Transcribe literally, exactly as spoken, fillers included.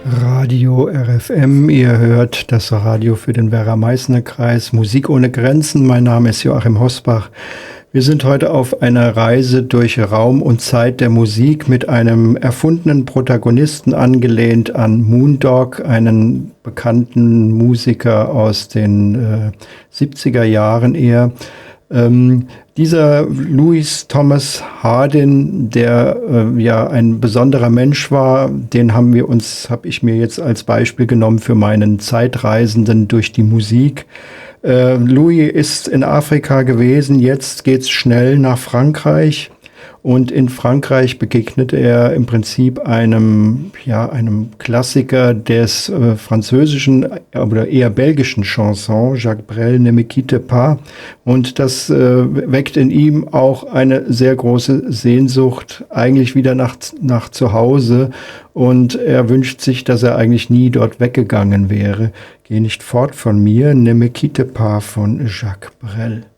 Radio R F M, ihr hört das Radio für den Werra-Meißner-Kreis, Musik ohne Grenzen. Mein Name ist Joachim Hosbach. Wir sind heute auf einer Reise durch Raum und Zeit der Musik mit einem erfundenen Protagonisten angelehnt an Moondog, einen bekannten Musiker aus den äh, siebziger Jahren eher. Ähm, dieser Louis Thomas Hardin, der äh, ja ein besonderer Mensch war, den haben wir uns, habe ich mir jetzt als Beispiel genommen für meinen Zeitreisenden durch die Musik. Äh, Louis ist in Afrika gewesen, jetzt geht's schnell nach Frankreich. Und in Frankreich begegnet er im Prinzip einem, ja, einem Klassiker des äh, französischen oder eher belgischen Chanson, Jacques Brel, Ne me quitte pas. Und das äh, weckt in ihm auch eine sehr große Sehnsucht, eigentlich wieder nach, nach zu Hause. Und er wünscht sich, dass er eigentlich nie dort weggegangen wäre. Geh nicht fort von mir, Ne me quitte pas von Jacques Brel.